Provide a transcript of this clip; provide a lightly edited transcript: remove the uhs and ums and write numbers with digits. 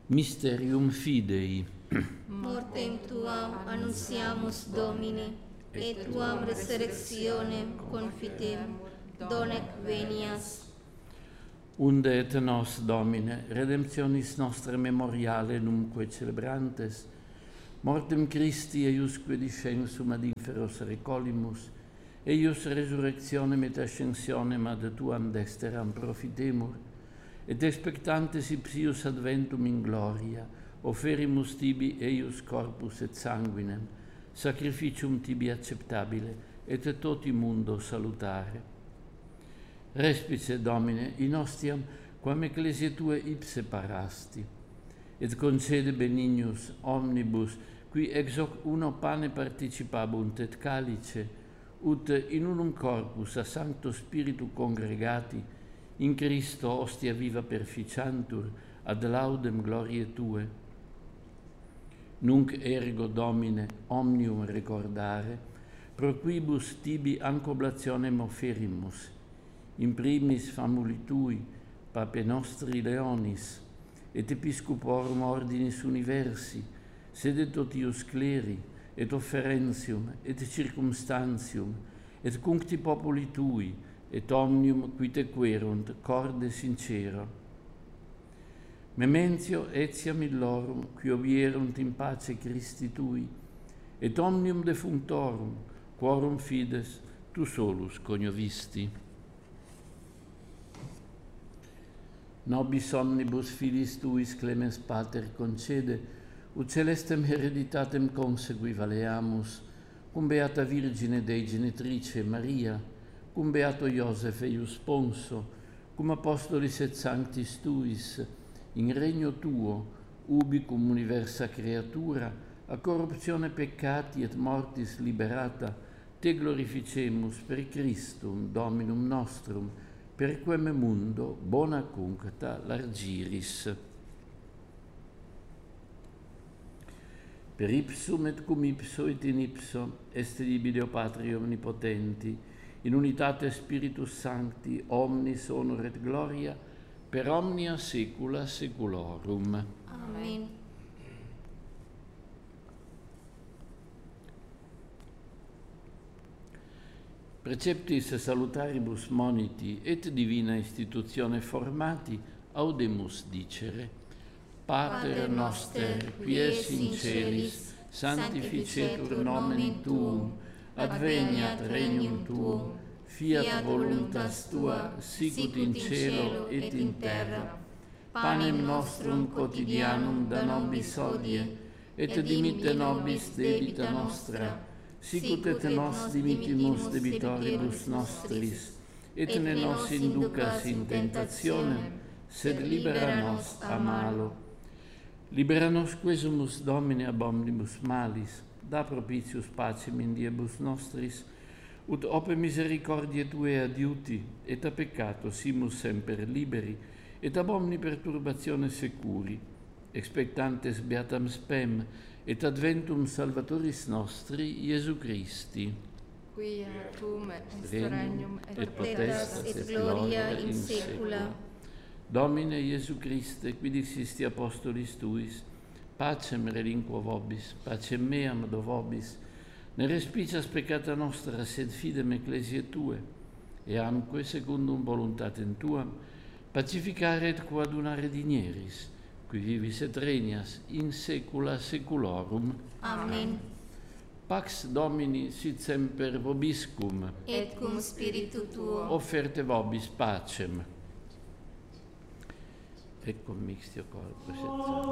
Mysterium Fidei. Mortem tuam annunciamus Domine, et tuam resurrectionem confitem, donec venias. Unde et nos, Domine, redemptionis nostre memoriale numque celebrantes, mortem Christi eiusque descensum ad inferos recolimus, eius resurrectionem et ascensionem ad tuam dexteram profitemur, et expectantes ipsius adventum in gloria, offerimus tibi eius corpus et sanguinem, sacrificium tibi acceptabile, et toti mundo salutare. Respice, Domine, in ostiam, quam ecclesiae Tue ipse parasti, et concede benignus omnibus, qui ex hoc uno pane participabunt et calice, ut in unum corpus a Sancto Spiritu congregati, in Christo ostia viva perficiantur, ad laudem gloriae Tue. Nunc ergo, Domine, omnium recordare, pro quibus tibi ancoblationem offerimus, in primis famuli Tui, Pape nostri Leonis, et Episcoporum ordinis universi, sede totius cleri, et offerentium, et circumstantium, et cuncti populi Tui, et omnium qui te querunt corde sincero. Mementio etiam illorum, qui obierunt in pace Christi Tui, et omnium defunctorum, quorum fides Tu solus coniovisti. Nobis omnibus filis Tuis clemens Pater concede, ut celestem hereditatem consegui valeamus, cum beata Virgine Dei Genetrice Maria, cum beato Iosef eius sponso, cum apostolis et sanctis Tuis, in regno Tuo, ubi cum universa creatura, a corruptione peccati et mortis liberata, te glorificemus per Christum, Dominum nostrum, per quem mundo bona cuncta largiris. Per ipsum et cum ipso et in ipso est tibi Deo Patri omnipotenti, in unitate Spiritus Sancti, omnis honor et gloria, per omnia saecula saeculorum. Amen. Preceptis salutaribus moniti et divina institutione formati, audemus dicere: Pater noster, qui es in celis, sanctificetur nomen Tuum, adveniat regnum Tuum, fiat voluntas Tua, sicut in cielo et in terra. Panem nostrum quotidianum da nobis hodie, et dimitte nobis debita nostra, sicut et nos dimittimus debitoribus nostris, et ne nos inducas in tentationem, sed libera nos a malo. Libera nos quesumus, Domine, ab omnibus malis, da propitius pacem in diebus nostris, ut ope misericordiae Tue adiuti, et a peccato simus semper liberi, et ab omni perturbatione securi, expectantes beatam spem, et adventum Salvatoris nostri, Iesu Christi. Quia Tuum est regnum et potestas et gloria in saecula. Domine Iesu Christe, qui dixisti apostolis Tuis, pacem relinquo vobis, pacem meam do vobis, ne respicias peccata nostra, sed fidem ecclesiae Tue, e amque secundum voluntatem Tuam, pacificare et coadunare digneris, qui vivis et regnas in saecula saeculorum. Amen. Pax Domini sit semper vobiscum, Et cum spiritu Tuo. offerte vobis pacem. Ecco mixtio corpus et